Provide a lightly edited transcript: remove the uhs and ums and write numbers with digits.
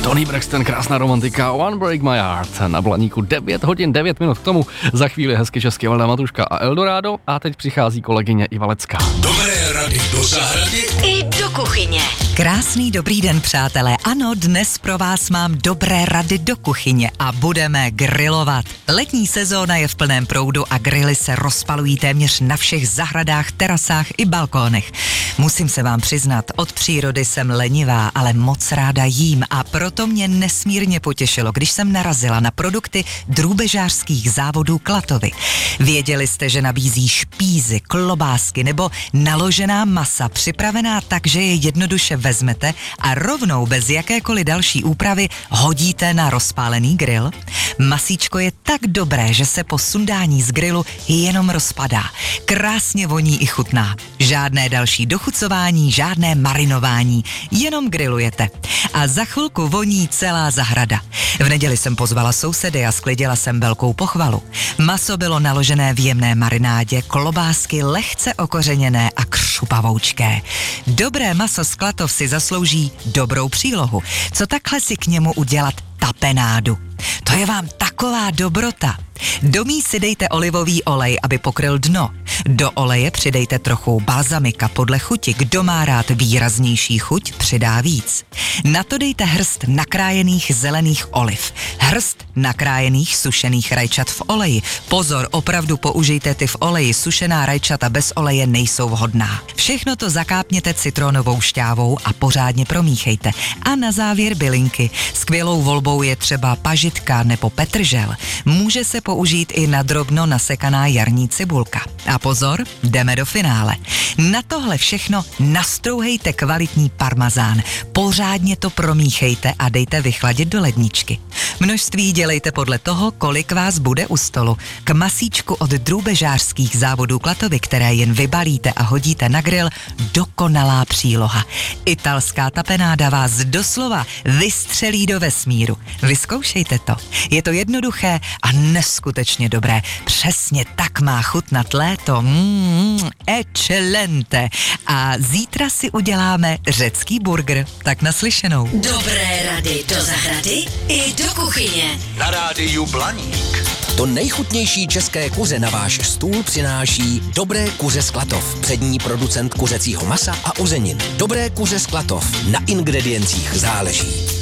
Tony Braxton, krásná romantika, One Break My Heart. Na Blaníku 9 hodin 9 minut k tomu. Za chvíli hezky česky Valda Matuška a Eldorado a teď přichází kolegyně Iva Lecká. Dobré rady do zahrady i do kuchyně. Krásný dobrý den, přátelé. Ano, dnes pro vás mám dobré rady do kuchyně a budeme grilovat. Letní sezóna je v plném proudu a grily se rozpalují téměř na všech zahradách, terasách i balkónech. Musím se vám přiznat, od přírody jsem lenivá, ale moc ráda jím a proto mě nesmírně potěšilo, když jsem narazila na produkty drůbežářských závodů Klatovy. Věděli jste, že nabízí špízy, klobásky nebo naložená masa připravená tak, že je jednoduše vezmete a rovnou bez jakékoliv další úpravy hodíte na rozpálený grill? Masíčko je tak dobré, že se po sundání z grilu jenom rozpadá. Krásně voní i chutná. Žádné další dochucování, žádné marinování, jenom grillujete. A za chvilku voní celá zahrada. V neděli jsem pozvala sousedy a sklidila jsem velkou pochvalu. Maso bylo naložené v jemné marinádě, klobásky lehce okořeněné a křupavoučké. Dobré maso z Klatov si zaslouží dobrou přílohu. Co takhle si k němu udělat tapenádu? To je vám taková dobrota. Do mísy dejte olivový olej, aby pokryl dno. Do oleje přidejte trochu balzamika podle chuti. Kdo má rád výraznější chuť, přidá víc. Na to dejte hrst nakrájených zelených oliv. Hrst nakrájených sušených rajčat v oleji. Pozor, opravdu použijte ty v oleji. Sušená rajčata bez oleje nejsou vhodná. Všechno to zakápněte citronovou šťávou a pořádně promíchejte. A na závěr bylinky. Skvělou volbou je třeba pažitka nebo petržel. Může se použít i na drobno nasekaná jarní cibulka. A pozor, jdeme do finále. Na tohle všechno nastrouhejte kvalitní parmazán. Pořádně to promíchejte a dejte vychladit do ledničky. Množství dělejte podle toho, kolik vás bude u stolu. K masíčku od drůbežářských závodů Klatovy, které jen vybalíte a hodíte na grill, dokonalá příloha. Italská tapenáda vás doslova vystřelí do vesmíru. Vyzkoušejte to. Je to jednoduché a neskutečně dobré. Přesně tak má chutnat léto. Excelente. A zítra si uděláme řecký burger. Tak naslyšenou. Dobré rady do zahrady i do kuchyně. na rádiu Blaník. To nejchutnější české kuře na váš stůl přináší Dobré kuře z Klatov, přední producent kuřecího masa a uzenin. Dobré kuře z Klatov, na ingrediencích záleží.